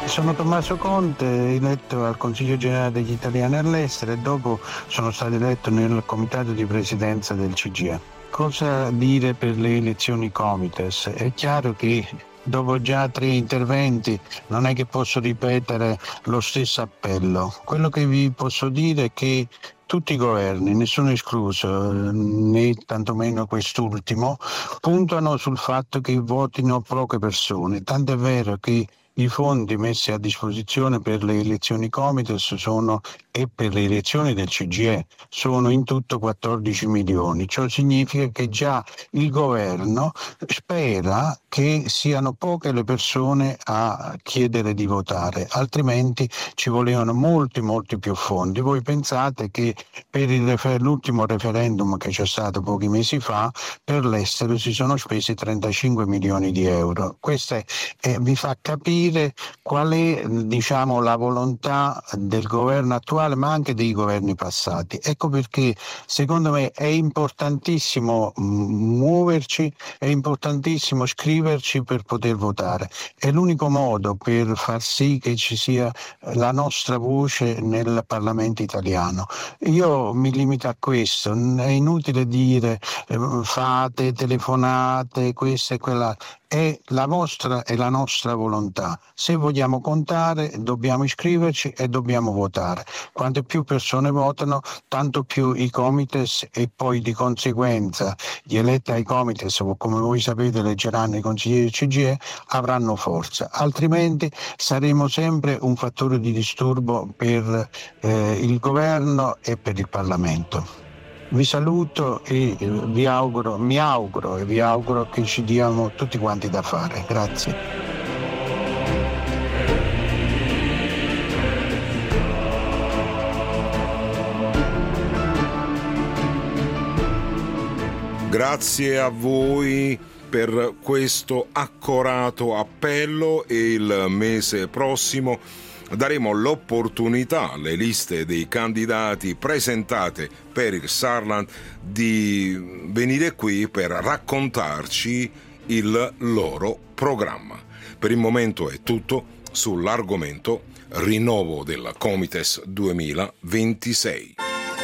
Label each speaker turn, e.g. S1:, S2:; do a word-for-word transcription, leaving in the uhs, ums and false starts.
S1: Sono Tommaso Conte, eletto al Consiglio Generale degli Italiani all'Estero e dopo sono stato eletto nel Comitato di Presidenza del C G I E. Cosa dire per le elezioni Comites? È chiaro che dopo già tre interventi non è che posso ripetere lo stesso appello. Quello che vi posso dire è che tutti i governi, nessuno escluso, né tantomeno quest'ultimo, puntano sul fatto che votino poche persone. Tanto è vero che i fondi messi a disposizione per le elezioni Comites sono, e per le elezioni del C G I E sono in tutto quattordici milioni. Ciò significa che già il governo spera che siano poche le persone a chiedere di votare, altrimenti ci volevano molti molti più fondi. Voi pensate che per il refer- l'ultimo referendum che c'è stato pochi mesi fa per l'estero si sono spesi trentacinque milioni di euro. Questo è, eh, vi fa capire qual è, diciamo, la volontà del governo attuale ma anche dei governi passati. Ecco perché secondo me è importantissimo mh, muoverci, è importantissimo scriverci per poter votare. È l'unico modo per far sì che ci sia la nostra voce nel Parlamento italiano. Io mi limito a questo, è inutile dire eh, fate telefonate, questa e quella. È la vostra e la nostra volontà. Se vogliamo contare, dobbiamo iscriverci e dobbiamo votare. Quante più persone votano, tanto più i comites e poi di conseguenza gli eletti ai comites, come voi sapete eleggeranno i consiglieri del C G I E, avranno forza. Altrimenti saremo sempre un fattore di disturbo per eh, il governo e per il Parlamento. Vi saluto e vi auguro, mi auguro e vi auguro che ci diamo tutti quanti da fare. Grazie.
S2: Grazie a voi per questo accorato appello e il mese prossimo daremo l'opportunità alle liste dei candidati presentate per il Saarland di venire qui per raccontarci il loro programma. Per il momento è tutto sull'argomento rinnovo del Comites duemilaventisei.